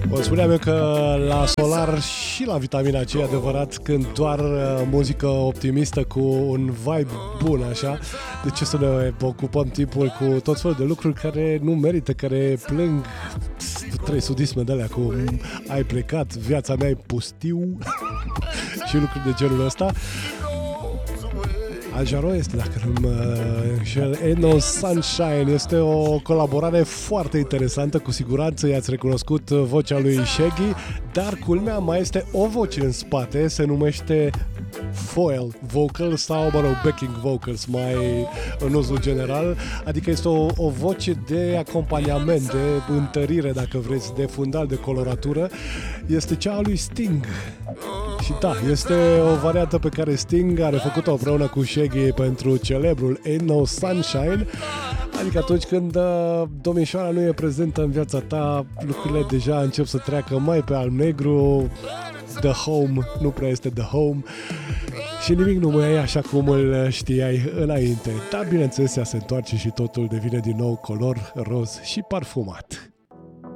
Vă spuneam eu că la Solar și la Vitamina C e adevărat, când doar muzică optimistă cu un vibe bun așa, de ce să ne ocupăm timpul cu tot felul de lucruri care nu merită, care plâng, trei sudisme de alea cu ai plecat, viața mea e pustiu și lucruri de genul ăsta. Al Jarreau este, dacă nu mă înșel, Ain't No Sunshine. Este o colaborare foarte interesantă. Cu siguranță i-ați recunoscut vocea lui Shaggy, dar culmea mai este o voce în spate, se numește foil vocal sau, mă rog, backing vocals mai în uzul general, adică este o voce de acompaniament, de întărire, dacă vreți, de fundal, de coloratură. Este cea a lui Sting. Și da, este o variantă pe care Sting are făcut-o împreună cu Shaggy pentru celebrul Ain't No Sunshine, adică atunci când domnișoara nu e prezentă în viața ta, lucrurile deja încep să treacă mai pe alb-negru, the home nu prea este the home și nimic nu mai e așa cum îl știai înainte. Dar bineînțeles ea se întoarce și totul devine din nou color roz și parfumat.